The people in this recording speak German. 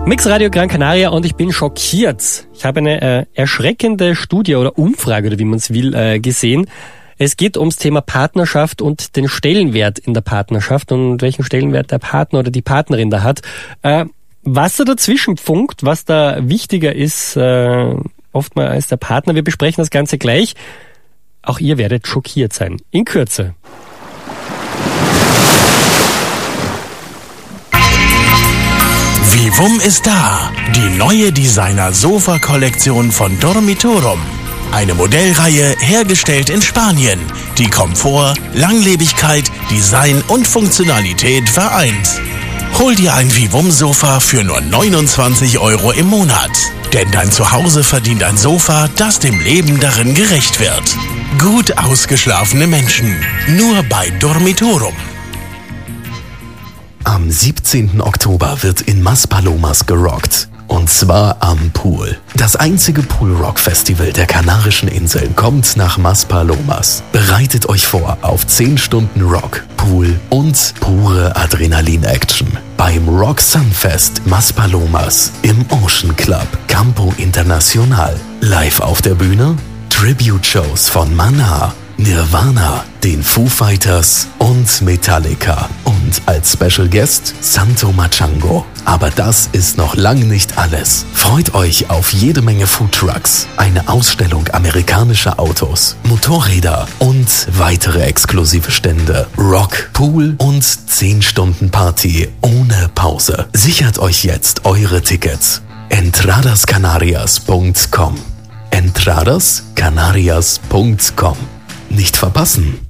Mix Radio Gran Canaria und ich bin schockiert. Ich habe eine erschreckende Studie oder Umfrage, oder wie man es will, gesehen. Es geht ums Thema Partnerschaft und den Stellenwert in der Partnerschaft und welchen Stellenwert der Partner oder die Partnerin da hat. Was da dazwischen funkt, was da wichtiger ist, oftmals als der Partner. Wir besprechen das Ganze gleich. Auch ihr werdet schockiert sein. In Kürze. Vivum ist da. Die neue Designer-Sofa-Kollektion von Dormitorum. Eine Modellreihe hergestellt in Spanien, die Komfort, Langlebigkeit, Design und Funktionalität vereint. Hol dir ein Vivum-Sofa für nur 29 € im Monat. Denn dein Zuhause verdient ein Sofa, das dem Leben darin gerecht wird. Gut ausgeschlafene Menschen. Nur bei Dormitorum. Am 17. Oktober wird in Maspalomas gerockt. Und zwar am Pool. Das einzige Pool-Rock-Festival der Kanarischen Inseln kommt nach Maspalomas. Bereitet euch vor auf 10 Stunden Rock, Pool und pure Adrenalin-Action. Beim Rock Sunfest Maspalomas im Ocean Club Campo Internacional. Live auf der Bühne Tribute-Shows von Maná, Nirvana, den Foo Fighters und Metallica. Und als Special Guest Santo Machango. Aber das ist noch lang nicht alles. Freut euch auf jede Menge Foodtrucks, eine Ausstellung amerikanischer Autos, Motorräder und weitere exklusive Stände. Rock, Pool und 10 Stunden Party ohne Pause. Sichert euch jetzt eure Tickets. Entradascanarias.com. Entradascanarias.com. Nicht verpassen.